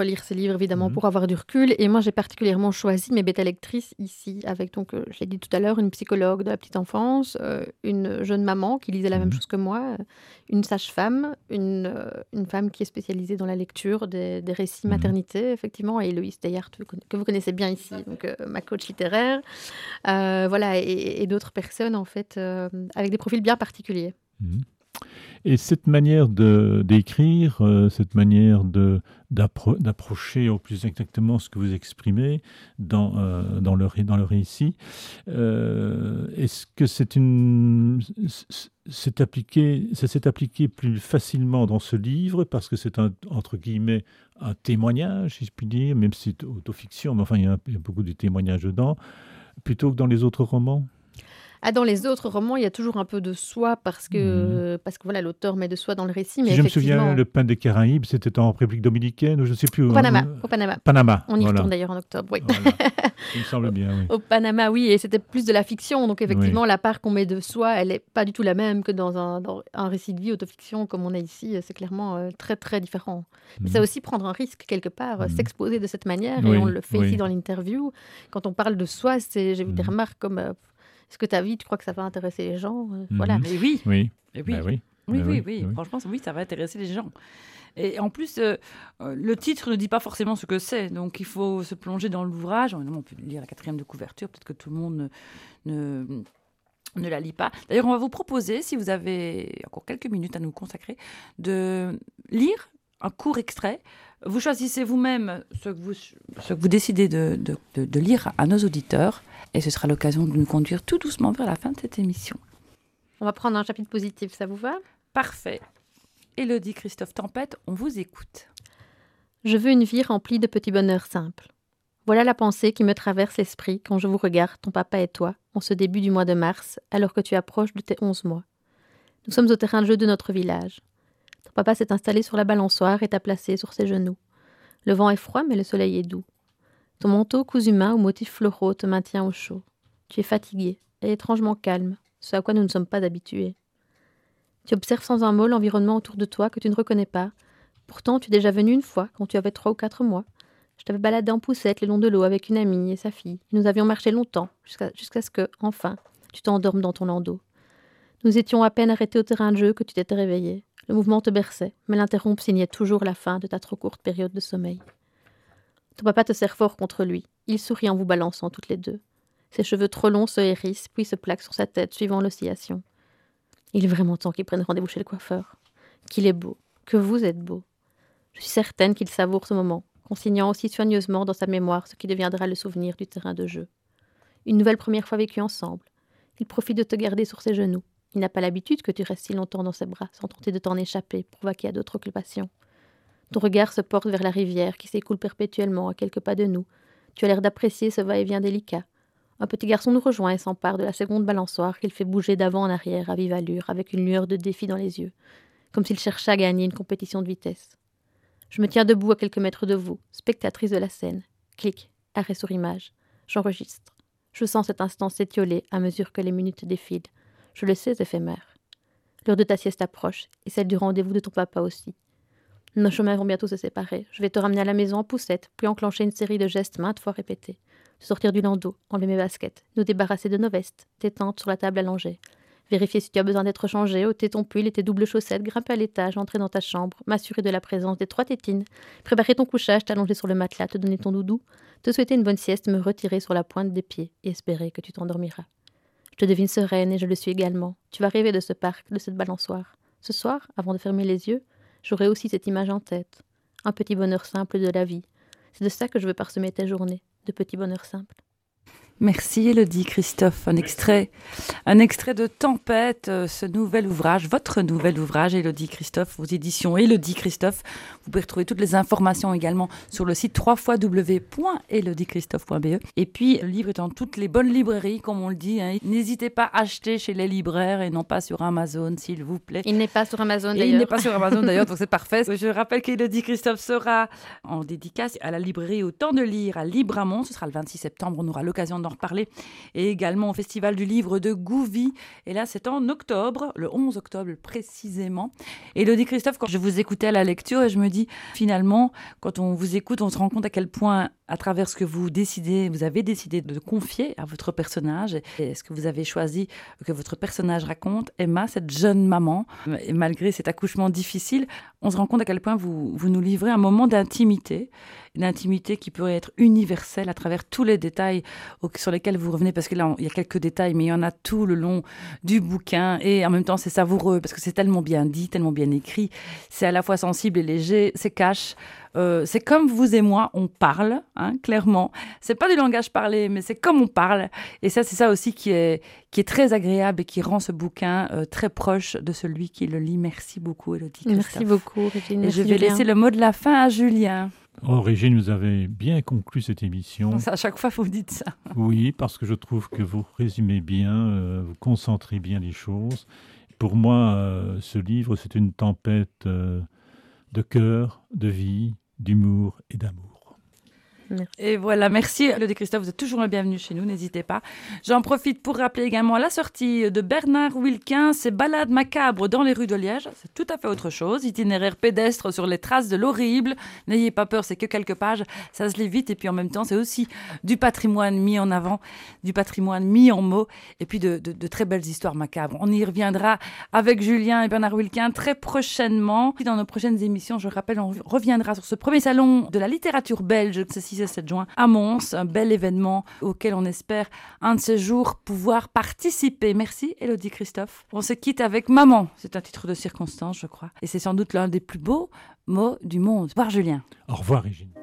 lire ces livres évidemment Mhm. pour avoir du recul. Et moi, j'ai particulièrement choisi mes bêta lectrices ici, avec donc, je l'ai dit tout à l'heure, une psychologue de la petite enfance, une jeune maman qui lisait la même Mhm. chose que moi, une sage-femme, une femme qui est spécialisée dans la lecture des récits Mhm. maternité, effectivement, et Héloïse Dayart, que vous connaissez bien ici, donc ma coach littéraire. Voilà, et d'autres personnes, en fait, avec des profils bien particuliers. Mhm. Et cette manière d'écrire, cette manière d'approcher au plus exactement ce que vous exprimez dans le récit, est-ce que ça s'est appliqué plus facilement dans ce livre parce que c'est entre guillemets un témoignage, si je puis dire, même si c'est autofiction, mais enfin il y a beaucoup de témoignages dedans, plutôt que dans les autres romans? Ah, dans les autres romans, il y a toujours un peu de soi Mhm. parce que voilà, l'auteur met de soi dans le récit, mais Si je me souviens, effectivement, le pain des Caraïbes, c'était en République dominicaine, ou je ne sais plus. au Panama, au Panama. Panama, On y retourne voilà. d'ailleurs en octobre, oui. Voilà. Il me semble bien, oui. Au Panama, oui, et c'était plus de la fiction, donc Oui. effectivement, la part qu'on met de soi, elle n'est pas du tout la même que dans un récit de vie autofiction comme on a ici, c'est clairement très très différent. Mais c'est Mhm. aussi prendre un risque quelque part, Mhm. s'exposer de cette manière, et on Oui, le fait ici oui. dans l'interview. Quand on parle de soi, j'ai eu des Mhm. remarques comme est-ce que ta vie, tu crois que ça va intéresser les gens? Voilà. Mhm. Mais oui, Oui. mais Ben oui. oui. Oui, Ben oui, oui. oui. Ben oui. Franchement, oui, ça va intéresser les gens. Et en plus, le titre ne dit pas forcément ce que c'est. Donc, il faut se plonger dans l'ouvrage. On peut lire la 4e de couverture. Peut-être que tout le monde ne, ne la lit pas. D'ailleurs, on va vous proposer, si vous avez encore quelques minutes à nous consacrer, de lire un court extrait. Vous choisissez vous-même ce que vous décidez de lire à nos auditeurs. Et ce sera l'occasion de nous conduire tout doucement vers la fin de cette émission. On va prendre un chapitre positif, ça vous va? Parfait. Élodie Christophe Tempête, on vous écoute. Je veux une vie remplie de petits bonheurs simples. Voilà la pensée qui me traverse l'esprit quand je vous regarde, ton papa et toi, en ce début du mois de mars, alors que tu approches de tes 11 mois. Nous sommes au terrain de jeu de notre village. Ton papa s'est installé sur la balançoire et t'a placé sur ses genoux. Le vent est froid, mais le soleil est doux. Ton manteau cousu main aux motifs floraux te maintient au chaud. Tu es fatigué et étrangement calme, ce à quoi nous ne sommes pas habitués. Tu observes sans un mot l'environnement autour de toi que tu ne reconnais pas. Pourtant, tu es déjà venu une fois, quand tu avais 3 ou 4 mois. Je t'avais baladé en poussette le long de l'eau avec une amie et sa fille. Nous avions marché longtemps, jusqu'à ce que, enfin, tu t'endormes dans ton landau. Nous étions à peine arrêtés au terrain de jeu que tu t'étais réveillé. Le mouvement te berçait, mais l'interrompre signait toujours la fin de ta trop courte période de sommeil. Ton papa te serre fort contre lui. Il sourit en vous balançant toutes les deux. Ses cheveux trop longs se hérissent, puis se plaquent sur sa tête, suivant l'oscillation. Il est vraiment temps qu'il prenne rendez-vous chez le coiffeur. Qu'il est beau, que vous êtes beau. Je suis certaine qu'il savoure ce moment, consignant aussi soigneusement dans sa mémoire ce qui deviendra le souvenir du terrain de jeu. Une nouvelle première fois vécue ensemble. Il profite de te garder sur ses genoux. Il n'a pas l'habitude que tu restes si longtemps dans ses bras, sans tenter de t'en échapper pour vaquer à d'autres occupations. Ton regard se porte vers la rivière qui s'écoule perpétuellement à quelques pas de nous. Tu as l'air d'apprécier ce va-et-vient délicat. Un petit garçon nous rejoint et s'empare de la seconde balançoire qu'il fait bouger d'avant en arrière à vive allure, avec une lueur de défi dans les yeux, comme s'il cherchait à gagner une compétition de vitesse. Je me tiens debout à quelques mètres de vous, spectatrice de la scène. Clic, arrêt sur image. J'enregistre. Je sens cet instant s'étioler à mesure que les minutes défilent. Je le sais, éphémère. L'heure de ta sieste approche, et celle du rendez-vous de ton papa aussi. Nos chemins vont bientôt se séparer. Je vais te ramener à la maison en poussette, puis enclencher une série de gestes maintes fois répétés. Sortir du landau, enlever mes baskets, nous débarrasser de nos vestes, tes tentes sur la table allongée. Vérifier si tu as besoin d'être changé, ôter ton pull et tes doubles chaussettes, grimper à l'étage, entrer dans ta chambre, m'assurer de la présence des 3 tétines, préparer ton couchage, t'allonger sur le matelas, te donner ton doudou, te souhaiter une bonne sieste, me retirer sur la pointe des pieds et espérer que tu t'endormiras. Je te devine sereine et je le suis également. Tu vas rêver de ce parc, de cette balançoire. Ce soir, avant de fermer les yeux, j'aurai aussi cette image en tête. Un petit bonheur simple de la vie. C'est de ça que je veux parsemer tes journées, de petits bonheurs simples. Merci Élodie Christophe. Un extrait de Tempête, ce nouvel ouvrage, votre nouvel ouvrage, Élodie Christophe, aux éditions Élodie Christophe. Vous pouvez retrouver toutes les informations également sur le site www.elodiechristophe.be. Et puis, le livre est dans toutes les bonnes librairies, comme on le dit. N'hésitez pas à acheter chez les libraires et non pas sur Amazon, s'il vous plaît. Il n'est pas sur Amazon Et d'ailleurs. il n'est pas sur Amazon d'ailleurs, donc c'est parfait. Je rappelle qu'Élodie Christophe sera en dédicace à la librairie Au Temps de Lire à Libramont. Ce sera le 26 septembre. On aura l'occasion d'en reparler, et également au Festival du Livre de Gouvy. Et là, c'est en octobre, le 11 octobre précisément. Élodie Christophe, quand je vous écoutais à la lecture, je me dis, finalement, quand on vous écoute, on se rend compte à quel point, à travers ce que vous avez décidé de confier à votre personnage, et ce que vous avez choisi que votre personnage raconte, Emma, cette jeune maman, et malgré cet accouchement difficile, on se rend compte à quel point vous nous livrez un moment d'intimité, une intimité qui pourrait être universelle à travers tous les détails sur lesquels vous revenez, parce que là, il y a quelques détails, mais il y en a tout le long du bouquin, et en même temps, c'est savoureux, parce que c'est tellement bien dit, tellement bien écrit, c'est à la fois sensible et léger, c'est cash. C'est comme vous et moi, on parle, clairement. C'est pas du langage parlé, mais c'est comme on parle. Et ça, c'est ça aussi qui est très agréable et qui rend ce bouquin très proche de celui qui le lit. Merci beaucoup, Élodie Christophe. Merci beaucoup, Régine. Et je vais laisser le mot de la fin à Julien. Oh, Régine, vous avez bien conclu cette émission. À chaque fois, vous dites ça. Oui, parce que je trouve que vous résumez bien, vous concentrez bien les choses. Pour moi, ce livre, c'est une tempête de cœur, de vie, d'humour et d'amour. Merci. Et voilà, merci Élodie Christophe, vous êtes toujours le bienvenu chez nous, n'hésitez pas. J'en profite pour rappeler également la sortie de Bernard Wilquin, ses balades macabres dans les rues de Liège, c'est tout à fait autre chose, itinéraire pédestre sur les traces de l'horrible, n'ayez pas peur, c'est que quelques pages, ça se lit vite et puis en même temps c'est aussi du patrimoine mis en avant, du patrimoine mis en mots et puis de très belles histoires macabres. On y reviendra avec Julien et Bernard Wilquin très prochainement. Puis dans nos prochaines émissions, je rappelle, on reviendra sur ce premier salon de la littérature belge, c'est 6 et 7 juin à Mons, un bel événement auquel on espère un de ces jours pouvoir participer. Merci Élodie Christophe. On se quitte avec Maman, c'est un titre de circonstance je crois, et c'est sans doute l'un des plus beaux mots du monde. Au revoir Julien. Au revoir Régine.